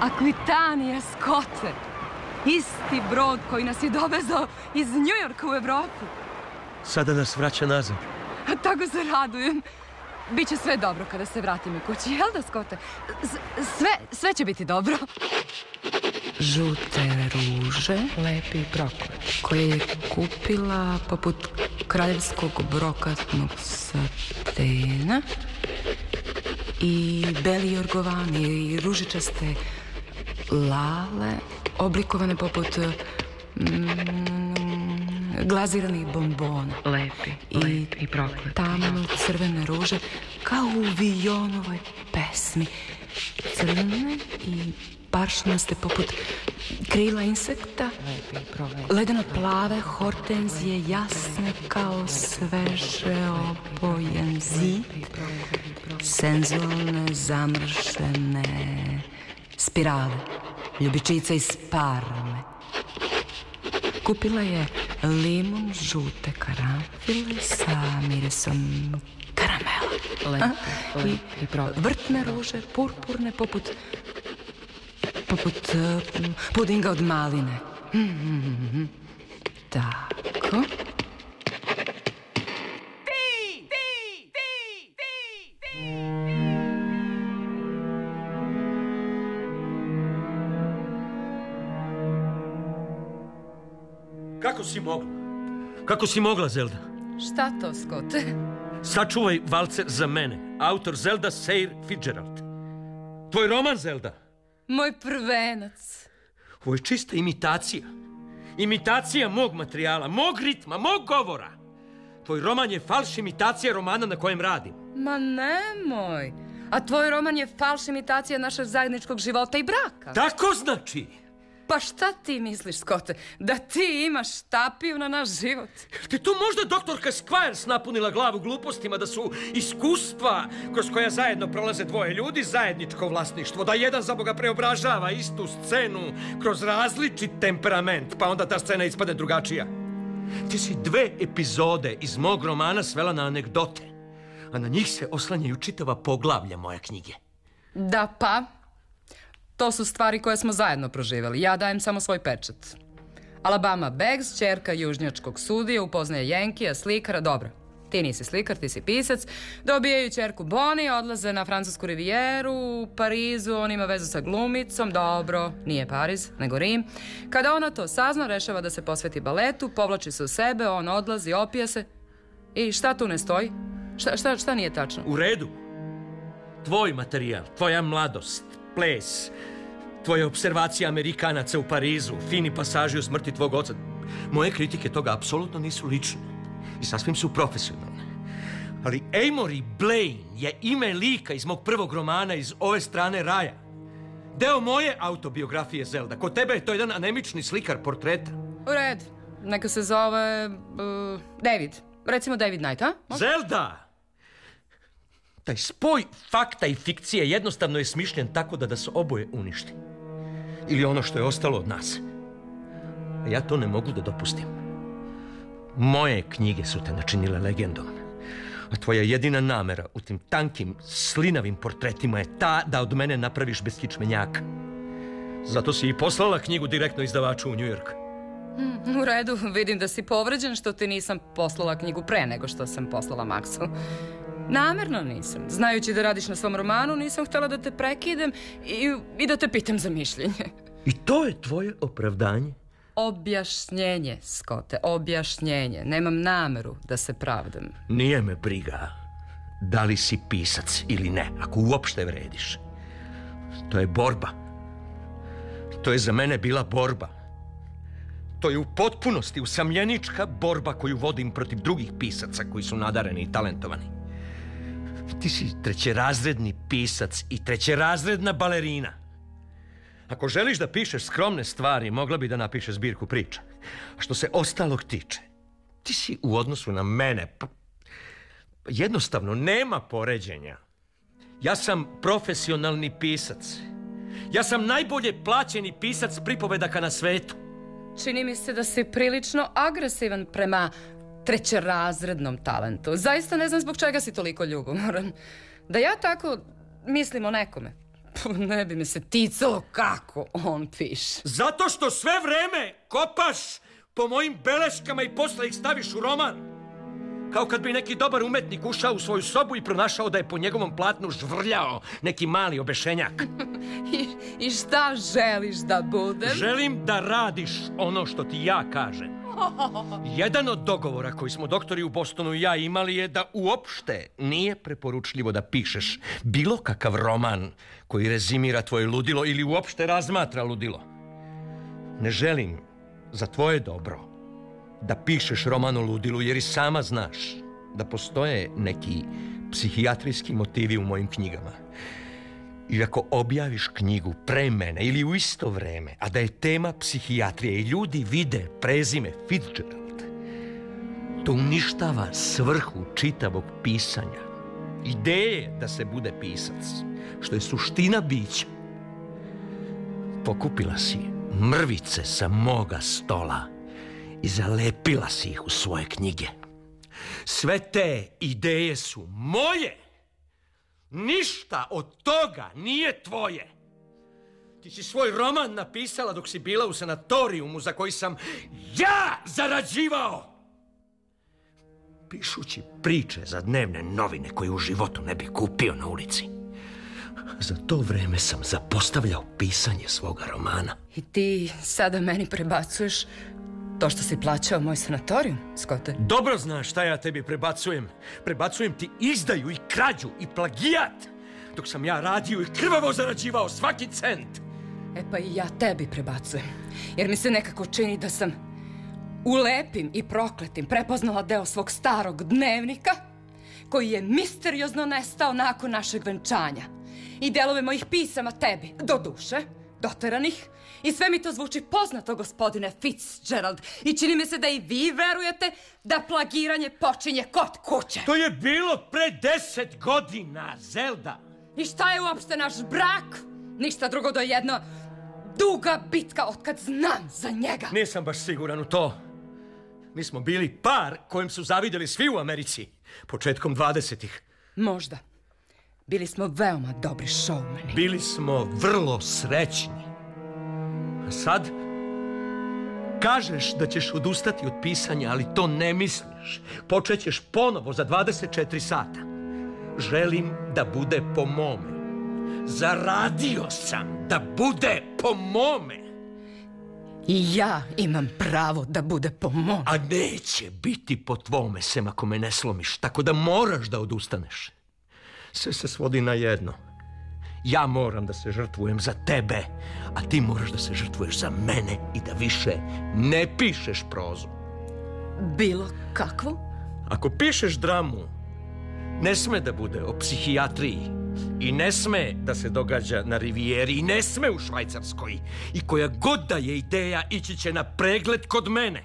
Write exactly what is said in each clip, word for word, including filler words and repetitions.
Akvitanija, Skote. Isti brod koji nas je dovezao iz Njujorka u Evropu. Sada nas vraća nazad. A tako se radujem. Biće sve dobro kada se vratimo kući, jel da, Skote? Sve, sve će biti dobro. Žute ruže, lepi brokoli, koje je kupila poput kraljevskog brokatnog satena, i beli jorgovani i ružičaste lale, oblikovane poput mm, glaziranih bombona. Lepi, I lepi i prokleti. Tamno crvene ruže, kao u Vijonovoj pesmi. Crvene i paršnaste poput krila insekta. Lepi, ledeno plave hortenzije, jasne kao sveže obojen zid. Senzualne, zamršene spirale, ljubičica iz Parme. Kupila je limon žute karanfile sa mirisom karamela. Lepe, I lepe, vrtne ruže, purpurne, poput poput uh, pudinga od maline. Mm-hmm. Tako. Kako si mogla? Kako si mogla, Zelda? Šta to, Skote? Sačuvaj valcer za mene. Autor Zelda Sayre Fitzgerald. Tvoj roman, Zelda. Moj prvenac. Ovo je čista imitacija. Imitacija mog materijala, mog ritma, mog govora. Tvoj roman je falš imitacija romana na kojem radim. Ma nemoj. A tvoj roman je falš imitacija našeg zajedničkog života i braka. Tako znači. Pa šta ti misliš, Skote? Da ti imaš tapiju na naš život? Ti tu možda doktorka Squires napunila glavu glupostima, da su iskustva kroz koja zajedno prolaze dvoje ljudi zajedničko vlasništvo, da jedan za Boga preobražava istu scenu kroz različit temperament, pa onda ta scena ispade drugačija. Ti si dve epizode iz mog romana svela na anegdote, a na njih se oslanjaju čitava poglavlja moje knjige. Da pa... To su stvari koje smo zajedno proživjeli. Ja dajem samo svoj pečat. Alabama Beggs, ćerka južnjačkog sudije, upoznaje Jenkija, slikara. Dobro, ti nisi slikar, ti si pisac. Dobijaju ćerku Bonnie, odlaze na francusku rivijeru. U Parizu on ima vezu sa glumicom. Dobro, nije Pariz, nego Rim. Kada ona to sazna, rešava da se posveti baletu, povlači se u sebe, on odlazi, opija se. I šta tu ne stoji? Šta, šta, šta nije tačno? U redu. Tvoj materijal, tvoja mladost, ples, tvoje observacije Amerikanaca u Parizu, fini pasaži o smrti tvog oca. Moje kritike toga apsolutno nisu lične i sasvim su profesionalne. Ali Amory Blaine je ime lika iz mog prvog romana Iz ove strane raja. Deo moje autobiografije, Zelda. Kod tebe je to jedan anemični slikar portreta. U red. Neka se zove uh, David. Recimo David Knight, a? Može? Zelda! Taj spoj fakta i fikcije jednostavno je smišljen tako da da se oboje uništi. Ili ono što je ostalo od nas. A ja to ne mogu da dopustim. Moje knjige su te načinile legendom. A tvoja jedina namera u tim tankim, slinavim portretima je ta da od mene napraviš beskičmenjaka. Zato si i poslala knjigu direktno izdavaču u Njujork. Mm, u redu, vidim da si povređen što ti nisam poslala knjigu pre nego što sam poslala Maksu. Namerno nisam. Znajući da radiš na svom romanu, nisam htjela da te prekidem i, i da te pitam za mišljenje. I to je tvoje opravdanje? Objašnjenje, Skote, objašnjenje. Nemam nameru da se pravdam. Nije me briga da li si pisac ili ne, ako uopšte vrediš. To je borba. To je za mene bila borba. To je u potpunosti usamljenička borba koju vodim protiv drugih pisaca koji su nadareni i talentovani. Ti si trećerazredni pisac i trećerazredna balerina. Ako želiš da pišeš skromne stvari, mogla bi da napišeš zbirku priča. A što se ostalog tiče, ti si u odnosu na mene... Pa, jednostavno, nema poređenja. Ja sam profesionalni pisac. Ja sam najbolje plaćeni pisac pripovedaka na svetu. Čini mi se da si prilično agresivan prema trećerazrednom talentu. Zaista ne znam zbog čega si toliko ljubomoran. Da ja tako mislim o nekome, Ne bi me se ticalo kako on piše. Zato što sve vreme kopaš po mojim beleškama i posle ih staviš u roman. Kao kad bi neki dobar umetnik ušao u svoju sobu i pronašao da je po njegovom platnu žvrljao neki mali obešenjak. I, I šta želiš da budem? Želim da radiš ono što ti ja kažem. Jedan od dogovora koji smo doktori u Bostonu i ja imali je da uopšte nije preporučljivo da pišeš bilo kakav roman koji rezimira tvoje ludilo ili uopšte razmatra ludilo. Ne želim za tvoje dobro da pišeš roman o ludilu, jer i sama znaš da postoje neki psihijatrijski motivi u mojim knjigama. I ako objaviš knjigu pre mene ili u isto vreme, a da je tema psihijatrije i ljudi vide prezime Fitzgerald, to uništava svrhu čitavog pisanja. Ideje da se bude pisac, što je suština bića. Pokupila si mrvice sa moga stola i zalepila si ih u svoje knjige. Sve te ideje su moje. Ništa od toga nije tvoje. Ti si svoj roman napisala dok si bila u sanatorijumu za koji sam ja zarađivao. Pišući priče za dnevne novine koje u životu ne bi kupio na ulici. Za to vreme sam zapostavljao pisanje svoga romana. I ti sada meni prebacuješ to što si plaćao moj sanatorijum, Scotте? Dobro znaš šta ja tebi prebacujem. Prebacujem ti izdaju i krađu i plagijat, dok sam ja radio i krvavo zarađivao svaki cent. E pa i ja tebi prebacujem, jer mi se nekako čini da sam u lepim i prokletim prepoznala deo svog starog dnevnika, koji je misteriozno nestao nakon našeg venčanja. I delove mojih pisama tebi, do duše, doteranih. I sve mi to zvuči poznato, gospodine Fitzgerald. I čini mi se da i vi verujete da plagiranje počinje kod kuće. To je bilo pre deset godina, Zelda. I šta je uopšte naš brak? Ništa drugo do jedna duga bitka otkad znam za njega. Nisam baš siguran u to. Mi smo bili par kojem su zavidjeli svi u Americi početkom dvadesetih. Možda. Bili smo veoma dobri šoumeni. Bili smo vrlo srećni. A sad kažeš da ćeš odustati od pisanja, ali to ne misliš. Počećeš ponovo za dvadeset četiri sata. Želim da bude po mome. Zaradio sam da bude po mome. I ja imam pravo da bude po mome. A neće biti po tvome, sem ako me ne slomiš. Tako da moraš da odustaneš. Sve se svodi na jedno. Ja moram da se žrtvujem za tebe, a ti moraš da se žrtvuješ za mene i da više ne pišeš prozu. Bilo kakvu? Ako pišeš dramu, ne sme da bude o psihijatriji i ne sme da se događa na Rivijeri i ne sme u Švajcarskoj. I koja god da je ideja, ići će na pregled kod mene.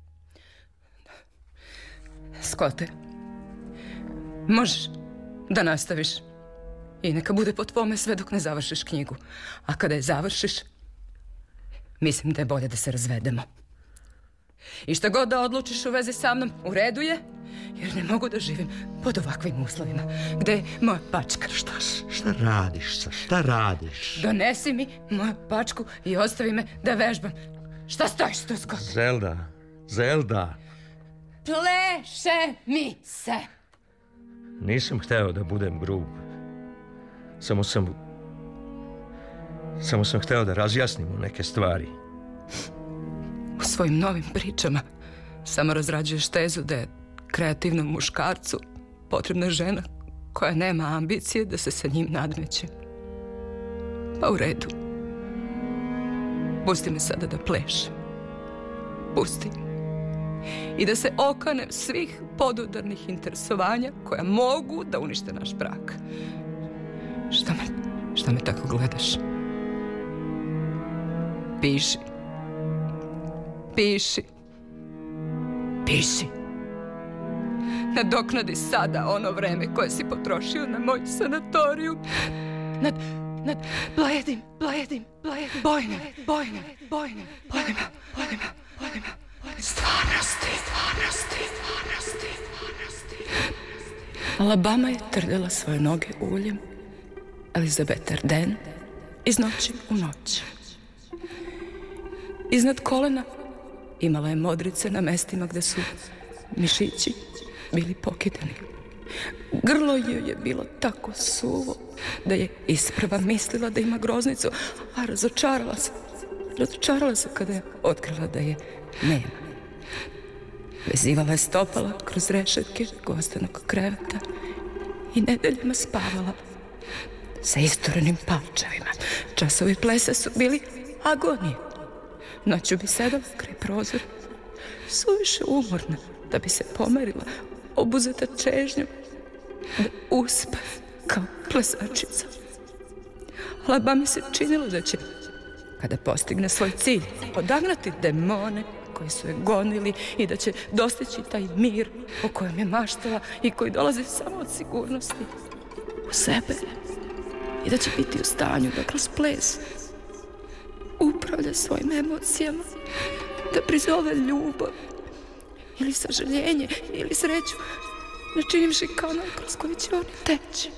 Scotте, možeš da nastaviš i neka bude po tvome sve dok ne završiš knjigu. A kada je završiš, mislim da je bolje da se razvedemo. I šta god da odlučiš u vezi sa mnom, u redu je, jer ne mogu da živim pod ovakvim uslovima. Gde je moja pačka? Šta, šta radiš sa? Šta radiš? Donesi mi moju pačku i ostavi me da vežbam. Šta stojiš tu, Scottte? Zelda, Zelda. Pleše mi se. Nisam hteo da budem grub. Samo sam... Samo sam hteo da razjasnimo neke stvari. U svojim novim pričama samo razrađuješ tezu da je kreativnom muškarcu potrebna žena koja nema ambicije da se sa njim nadmeće. Pa u redu. Pusti me sada da plešem. Pusti. I da se okanem svih podudarnih interesovanja koja mogu da unište naš brak. Šta me, šta me tako gledaš? Piši. Piši. Piši. Nadoknadi sada ono vreme koje si potrošio na moj sanatoriju. Nad, nad bledim, bledim, bledim, bojnim, bojnim, bojnim, bojnima, bojnima, bojnima, stvarnosti, stvarnosti, stvarnosti, stvarnosti. Alabama je trljala svoje noge uljem. Elizabeth Arden iz noći u noć. Iznad kolena imala je modrice na mestima gde su mišići bili pokidani. Grlo joj je bilo tako suvo da je isprva mislila da ima groznicu, a razočarala se. Razočarala se kada je otkrila da je nema. Vezivala je stopala kroz rešetke gostvenog kreveta i nedeljama spavala sa isturenim palčevima. Časovi plesa su bili agonije. Noću bi sedala kraj prozora, suviše umorna da bi se pomerila, obuzeta čežnjom, da uspe kao plesačica. Alaba mi se činilo da će, kada postigne svoj cilj, odagnati demone koji su je gonili i da će dostići taj mir o kojem je maštala i koji dolazi samo od sigurnosti u sebe i da će biti u stanju da kroz ples upravlja svojim emocijama, da prizove ljubav ili sažaljenje ili sreću, načinivši kanal kroz koji će oni teći.